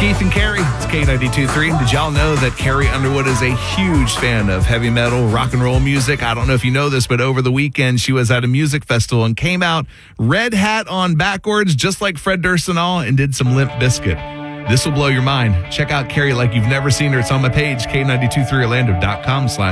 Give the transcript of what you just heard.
Keith and Carrie, it's K92.3. Did y'all know that Carrie Underwood is a huge fan of heavy metal, rock and roll music? I don't know if you know this, but over the weekend, she was at a music festival and came out red hat on backwards, just like Fred Durst and all, and did some Limp Bizkit. This will blow your mind. Check out Carrie like you've never seen her. It's on my page, K923Orlando.com/